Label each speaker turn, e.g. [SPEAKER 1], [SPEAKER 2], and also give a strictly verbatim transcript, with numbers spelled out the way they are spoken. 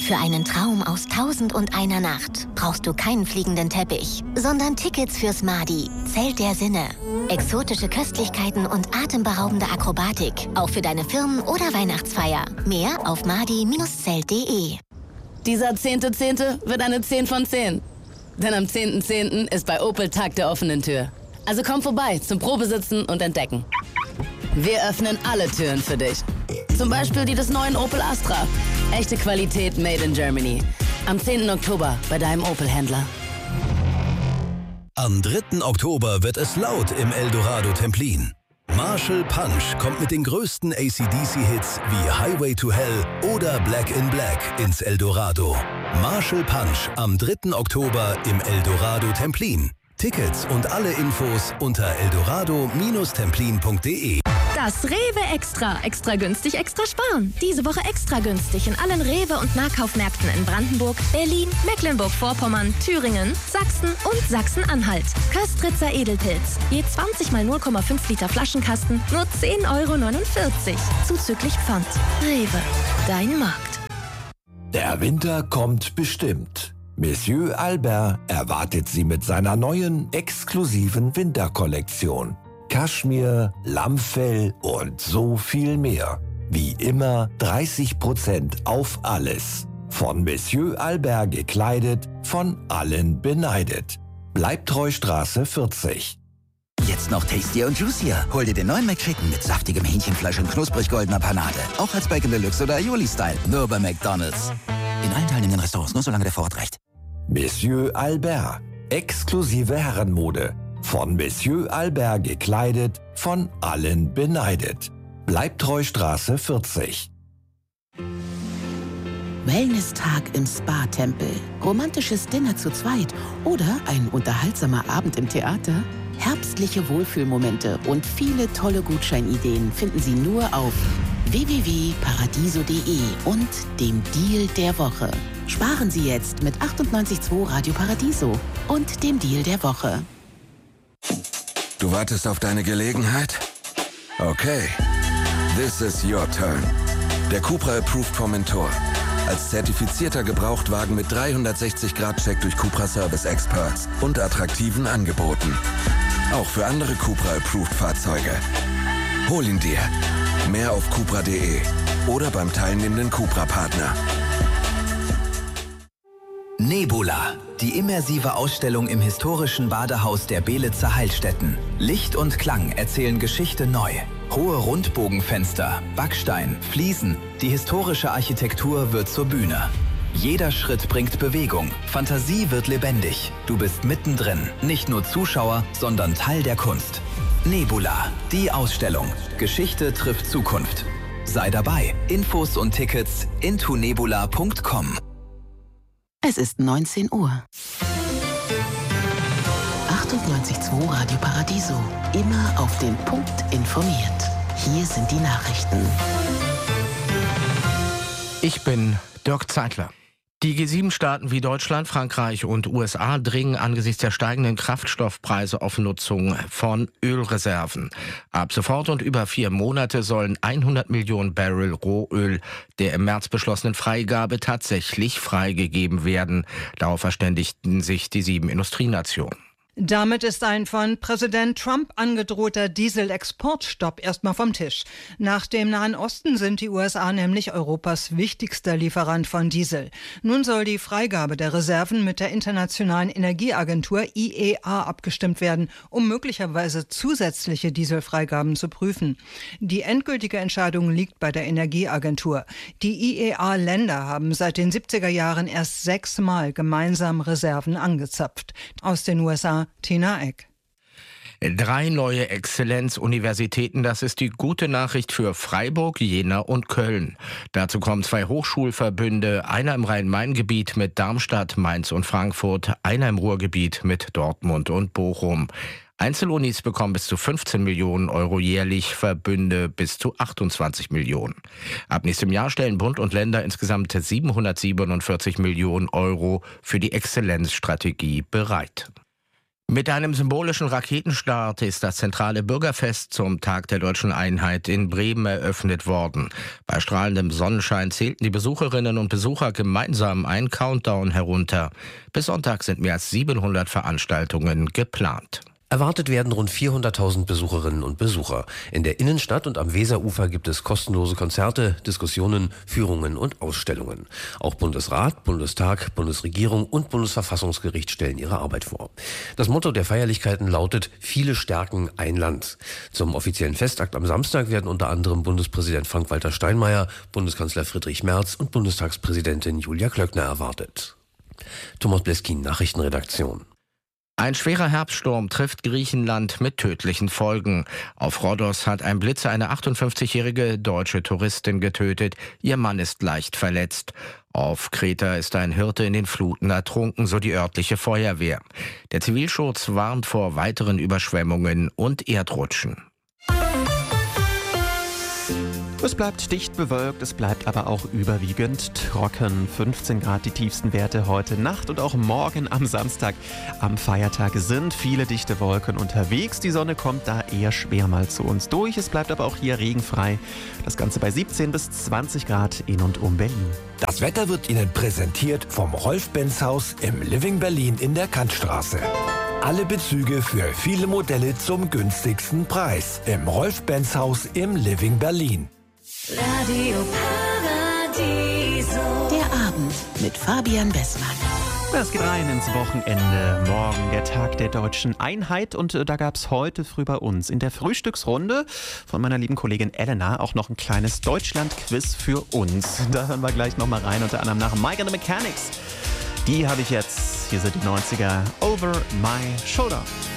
[SPEAKER 1] Für einen Traum aus Tausend und einer Nacht brauchst du keinen fliegenden Teppich, sondern Tickets fürs Madi, Zelt der Sinne. Exotische Köstlichkeiten und atemberaubende Akrobatik, auch für deine Firmen- oder Weihnachtsfeier. Mehr auf madi Bindestrich zelt punkt de.
[SPEAKER 2] Dieser zehnte Zehnte wird eine zehn von zehn. Denn am zehnten Zehnten ist bei Opel Tag der offenen Tür. Also komm vorbei zum Probesitzen und Entdecken. Wir öffnen alle Türen für dich. Zum Beispiel die des neuen Opel Astra. Echte Qualität made in Germany. Am zehnten Oktober bei deinem Opel-Händler.
[SPEAKER 3] Am dritten Oktober wird es laut im Eldorado Templin. Marshall Punch kommt mit den größten A C D C-Hits wie Highway to Hell oder Black in Black ins Eldorado. Marshall Punch am dritten Oktober im Eldorado Templin. Tickets und alle Infos unter eldorado Bindestrich templin punkt de.
[SPEAKER 4] Das Rewe Extra. Extra günstig, extra sparen. Diese Woche extra günstig in allen Rewe- und Nahkaufmärkten in Brandenburg, Berlin, Mecklenburg-Vorpommern, Thüringen, Sachsen und Sachsen-Anhalt. Köstritzer Edelpilz. Je zwanzig mal null Komma fünf Liter Flaschenkasten, nur zehn Euro neunundvierzig. Zuzüglich Pfand. Rewe. Dein Markt.
[SPEAKER 5] Der Winter kommt bestimmt. Monsieur Albert erwartet Sie mit seiner neuen, exklusiven Winterkollektion. Kaschmir, Lammfell und so viel mehr. Wie immer dreißig Prozent auf alles. Von Monsieur Albert gekleidet, von allen beneidet. Bleibtreustraße vierzig.
[SPEAKER 6] Jetzt noch tastier und juicier. Hol dir den neuen McChicken mit saftigem Hähnchenfleisch und knusprig goldener Panade. Auch als Bacon Deluxe oder Aioli-Style. Nur bei McDonald's. In allen teilnehmenden Restaurants, nur solange der Vorrat reicht.
[SPEAKER 5] Monsieur Albert. Exklusive Herrenmode. Von Monsieur Albert gekleidet, von allen beneidet. Bleibtreustraße vierzig.
[SPEAKER 7] Wellness-Tag im Spa-Tempel, romantisches Dinner zu zweit oder ein unterhaltsamer Abend im Theater? Herbstliche Wohlfühlmomente und viele tolle Gutscheinideen finden Sie nur auf w w w punkt paradiso punkt de und dem Deal der Woche. Sparen Sie jetzt mit achtundneunzig Komma zwei Radio Paradiso und dem Deal der Woche.
[SPEAKER 8] Du wartest auf deine Gelegenheit? Okay. This is your turn. Der Cupra Approved Formentor. Als zertifizierter Gebrauchtwagen mit dreihundertsechzig Grad Check durch Cupra Service Experts und attraktiven Angeboten. Auch für andere Cupra Approved Fahrzeuge. Hol ihn dir. Mehr auf cupra punkt de oder beim teilnehmenden Cupra-Partner.
[SPEAKER 9] Nebula, die immersive Ausstellung im historischen Badehaus der Belitzer Heilstätten. Licht und Klang erzählen Geschichte neu. Hohe Rundbogenfenster, Backstein, Fliesen, die historische Architektur wird zur Bühne. Jeder Schritt bringt Bewegung, Fantasie wird lebendig. Du bist mittendrin, nicht nur Zuschauer, sondern Teil der Kunst. Nebula, die Ausstellung. Geschichte trifft Zukunft. Sei dabei. Infos und Tickets into nebula punkt com.
[SPEAKER 7] Es ist neunzehn Uhr. achtundneunzig Komma zwei Radio Paradiso. Immer auf den Punkt informiert. Hier sind die Nachrichten.
[SPEAKER 10] Ich bin Dirk Zeitler. Die G sieben Staaten wie Deutschland, Frankreich und U S A dringen angesichts der steigenden Kraftstoffpreise auf Nutzung von Ölreserven. Ab sofort und über vier Monate sollen hundert Millionen Barrel Rohöl der im März beschlossenen Freigabe tatsächlich freigegeben werden. Darauf verständigten sich die sieben Industrienationen.
[SPEAKER 11] Damit ist ein von Präsident Trump angedrohter Dieselexportstopp erstmal vom Tisch. Nach dem Nahen Osten sind die U S A nämlich Europas wichtigster Lieferant von Diesel. Nun soll die Freigabe der Reserven mit der Internationalen Energieagentur I E A abgestimmt werden, um möglicherweise zusätzliche Dieselfreigaben zu prüfen. Die endgültige Entscheidung liegt bei der Energieagentur. Die I E A-Länder haben seit den siebziger Jahren erst sechsmal gemeinsam Reserven angezapft. Aus den U S A Tina Eck.
[SPEAKER 10] Drei neue Exzellenzuniversitäten, das ist die gute Nachricht für Freiburg, Jena und Köln. Dazu kommen zwei Hochschulverbünde, einer im Rhein-Main-Gebiet mit Darmstadt, Mainz und Frankfurt, einer im Ruhrgebiet mit Dortmund und Bochum. Einzelunis bekommen bis zu fünfzehn Millionen Euro jährlich, Verbünde bis zu achtundzwanzig Millionen. Ab nächstem Jahr stellen Bund und Länder insgesamt siebenhundertsiebenundvierzig Millionen Euro für die Exzellenzstrategie bereit. Mit einem symbolischen Raketenstart ist das zentrale Bürgerfest zum Tag der Deutschen Einheit in Bremen eröffnet worden. Bei strahlendem Sonnenschein zählten die Besucherinnen und Besucher gemeinsam einen Countdown herunter. Bis Sonntag sind mehr als siebenhundert Veranstaltungen geplant.
[SPEAKER 12] Erwartet werden rund vierhunderttausend Besucherinnen und Besucher. In der Innenstadt und am Weserufer gibt es kostenlose Konzerte, Diskussionen, Führungen und Ausstellungen. Auch Bundesrat, Bundestag, Bundesregierung und Bundesverfassungsgericht stellen ihre Arbeit vor. Das Motto der Feierlichkeiten lautet: Viele stärken ein Land. Zum offiziellen Festakt am Samstag werden unter anderem Bundespräsident Frank-Walter Steinmeier, Bundeskanzler Friedrich Merz und Bundestagspräsidentin Julia Klöckner erwartet. Thomas Bleskin, Nachrichtenredaktion.
[SPEAKER 10] Ein schwerer Herbststurm trifft Griechenland mit tödlichen Folgen. Auf Rhodos hat ein Blitzer eine achtundfünfzigjährige deutsche Touristin getötet. Ihr Mann ist leicht verletzt. Auf Kreta ist ein Hirte in den Fluten ertrunken, so die örtliche Feuerwehr. Der Zivilschutz warnt vor weiteren Überschwemmungen und Erdrutschen.
[SPEAKER 13] Es bleibt dicht bewölkt, es bleibt aber auch überwiegend trocken. fünfzehn Grad die tiefsten Werte heute Nacht und auch morgen am Samstag. Am Feiertag sind viele dichte Wolken unterwegs. Die Sonne kommt da eher schwer mal zu uns durch. Es bleibt aber auch hier regenfrei. Das Ganze bei siebzehn bis zwanzig Grad in und um Berlin.
[SPEAKER 5] Das Wetter wird Ihnen präsentiert vom Rolf-Benz-Haus im Living Berlin in der Kantstraße. Alle Bezüge für viele Modelle zum günstigsten Preis im Rolf-Benz-Haus im Living Berlin.
[SPEAKER 7] Radio Paradiso. Der Abend mit Fabian Bessmann.
[SPEAKER 13] Es geht rein ins Wochenende. Morgen der Tag der Deutschen Einheit und äh, da gab es heute früh bei uns in der Frühstücksrunde von meiner lieben Kollegin Elena auch noch ein kleines Deutschland-Quiz für uns. Da hören wir gleich nochmal rein, unter anderem nach Mike and the Mechanics. Die habe ich jetzt. Hier sind die neunziger. Over My Shoulder.